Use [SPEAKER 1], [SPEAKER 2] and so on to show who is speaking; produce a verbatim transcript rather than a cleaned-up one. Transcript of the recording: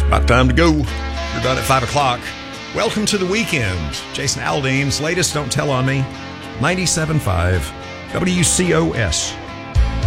[SPEAKER 1] About time to go. You're done at five o'clock. Welcome to the weekend. Jason Aldean's latest Don't Tell on Me. ninety-seven point five W C O S.